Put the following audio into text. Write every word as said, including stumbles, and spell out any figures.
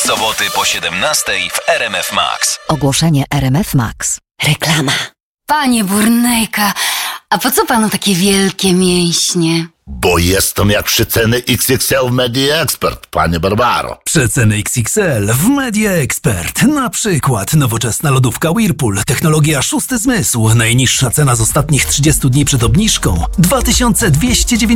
soboty po siedemnastej w R M F Max. Ogłoszenie R M F Max. Reklama. Panie Burnejka, a po co panu takie wielkie mięśnie? Bo jestem jak przeceny X X L w Media Expert, panie Barbaro. Przeceny X X L w Media Expert. Na przykład nowoczesna lodówka Whirlpool, technologia szósty zmysł. Najniższa cena z ostatnich trzydziestu dni przed obniżką dwa tysiące dwieście dziewięćdziesiąt